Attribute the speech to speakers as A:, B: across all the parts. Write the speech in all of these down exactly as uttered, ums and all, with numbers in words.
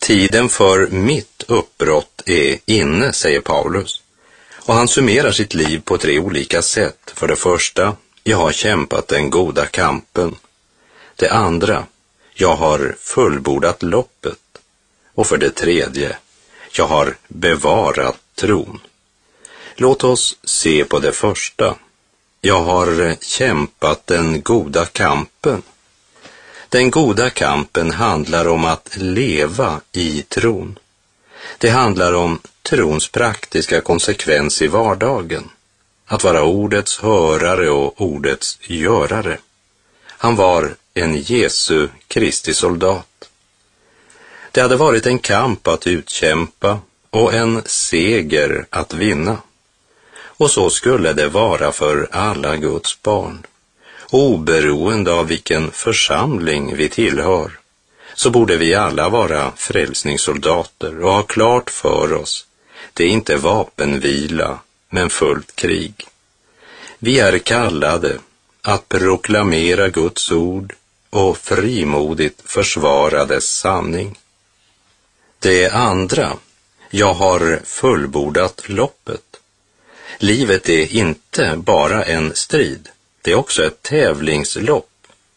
A: Tiden för mitt uppbrott är inne, säger Paulus. Och han summerar sitt liv på tre olika sätt. För det första, jag har kämpat den goda kampen. Det andra, jag har fullbordat loppet. Och för det tredje, jag har bevarat tron. Låt oss se på det första. Jag har kämpat den goda kampen. Den goda kampen handlar om att leva i tron. Det handlar om trons praktiska konsekvens i vardagen. Att vara ordets hörare och ordets görare. Han var en Jesu Kristi soldat. Det hade varit en kamp att utkämpa och en seger att vinna. Och så skulle det vara för alla Guds barn. Oberoende av vilken församling vi tillhör, så borde vi alla vara frälsningssoldater och ha klart för oss, det är inte vapenvila, men fullt krig. Vi är kallade att proklamera Guds ord och frimodigt försvara dess sanning. Det andra, jag har fullbordat loppet. Livet är inte bara en strid, det är också ett tävlingslopp.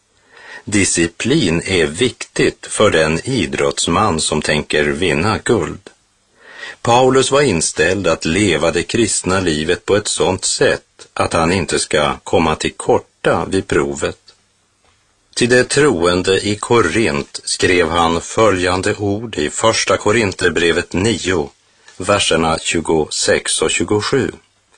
A: Disciplin är viktigt för den idrottsman som tänker vinna guld. Paulus var inställd att leva det kristna livet på ett sådant sätt att han inte ska komma till korta vid provet. Till det troende i Korint skrev han följande ord i första Korinterbrevet nio, verserna tjugosex och tjugosju.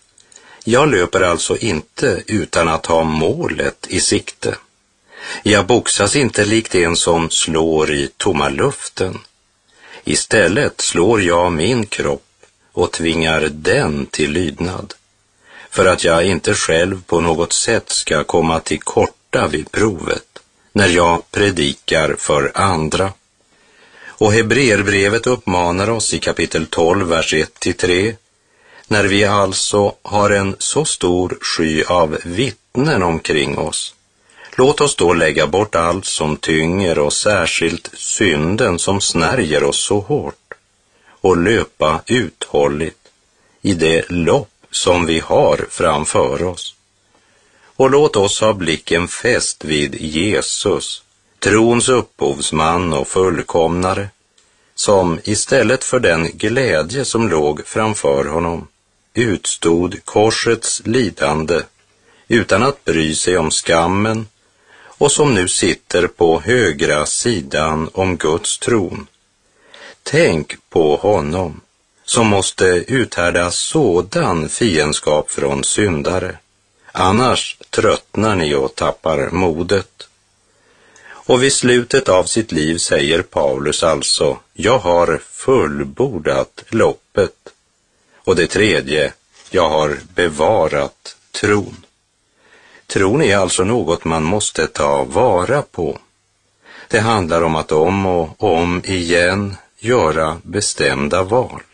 A: Jag löper alltså inte utan att ha målet i sikte. Jag boxas inte likt en som slår i tomma luften. Istället slår jag min kropp och tvingar den till lydnad, för att jag inte själv på något sätt ska komma till korta vid provet när jag predikar för andra. Och Hebreerbrevet uppmanar oss i kapitel tolv, vers ett till tre. När vi alltså har en så stor sky av vittnen omkring oss, låt oss då lägga bort allt som tynger och särskilt synden som snärjer oss så hårt och löpa uthålligt i det lopp som vi har framför oss. Och låt oss ha blicken fäst vid Jesus, trons upphovsman och fullkomnare, som istället för den glädje som låg framför honom utstod korsets lidande utan att bry sig om skammen, och som nu sitter på högra sidan om Guds tron. Tänk på honom som måste uthärda sådan fiendskap från syndare. Annars tröttnar ni och tappar modet. Och vid slutet av sitt liv säger Paulus alltså, jag har fullbordat loppet. Och det tredje, jag har bevarat tron. Tron är alltså något man måste ta vara på. Det handlar om att om och om igen göra bestämda val.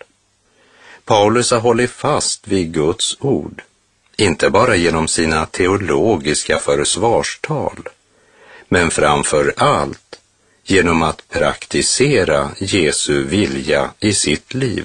A: Paulus har hållit fast vid Guds ord, inte bara genom sina teologiska försvarstal, men framför allt genom att praktisera Jesu vilja i sitt liv.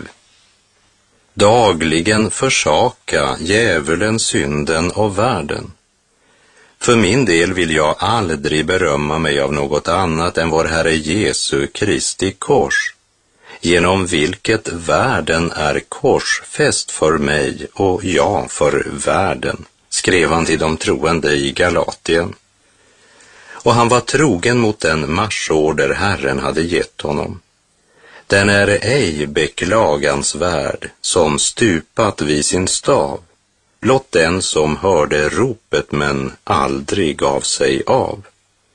A: Dagligen försaka djävulen, synden och världen. För min del vill jag aldrig berömma mig av något annat än vår Herre Jesu Kristi kors, genom vilket världen är korsfäst för mig och jag för världen, skrev han till de troende i Galatien. Och han var trogen mot den marschorder Herren hade gett honom. Den är ej beklagansvärd som stupat vid sin stav, blott den som hörde ropet men aldrig gav sig av.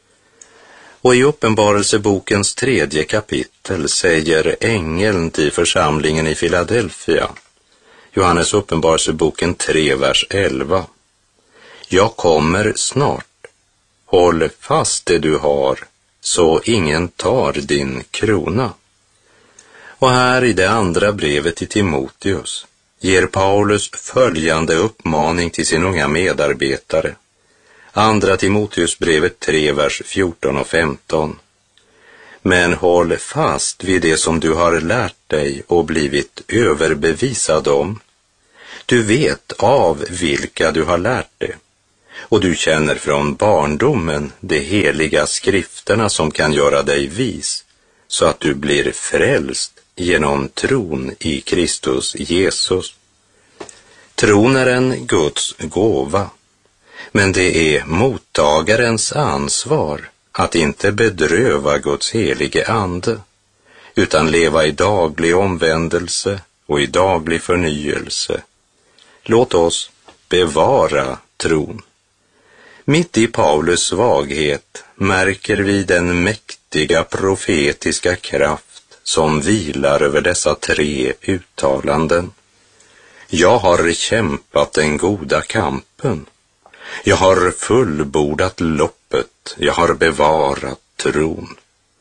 A: Och i Uppenbarelsebokens tredje kapitel säger ängeln till församlingen i Filadelfia, Johannes Uppenbarelseboken tre, vers elva. Jag kommer snart, håll fast det du har, så ingen tar din krona. Och här i det andra brevet till Timoteus ger Paulus följande uppmaning till sin unga medarbetare. Andra Timoteusbrevet tre, vers fjorton och femton. Men håll fast vid det som du har lärt dig och blivit överbevisad om. Du vet av vilka du har lärt det, och du känner från barndomen de heliga skrifterna som kan göra dig vis, så att du blir frälst genom tron i Kristus Jesus. Tron är en Guds gåva, men det är mottagarens ansvar att inte bedröva Guds helige ande, utan leva i daglig omvändelse och i daglig förnyelse. Låt oss bevara tron. Mitt i Paulus svaghet märker vi den mäktiga profetiska kraft som vilar över dessa tre uttalanden. Jag har kämpat den goda kampen. Jag har fullbordat loppet. Jag har bevarat tron.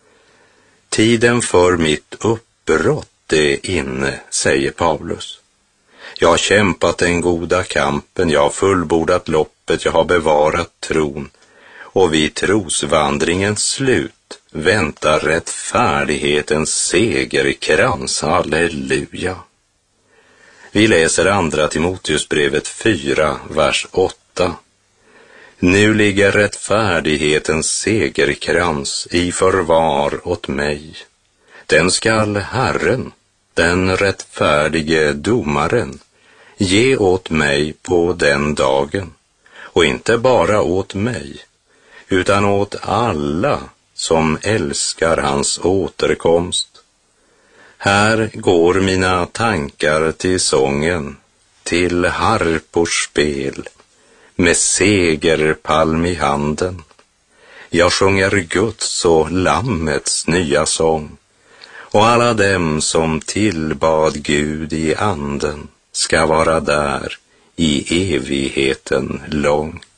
A: Tiden för mitt uppbrott är inne, säger Paulus. Jag har kämpat den goda kampen, jag har fullbordat loppet, jag har bevarat tron. Och vid trosvandringens slut väntar rättfärdighetens segerkrans, halleluja. Vi läser andra Timoteusbrevet fyra, vers åtta. Nu ligger rättfärdighetens segerkrans i förvar åt mig. Den skall Herren, den rättfärdige domaren, ge åt mig på den dagen, och inte bara åt mig, utan åt alla som älskar hans återkomst. Här går mina tankar till sången, till harpors spel, med segerpalm i handen. Jag sjunger Guds och Lammets nya sång, och alla dem som tillbad Gud i anden ska vara där i evigheten lång.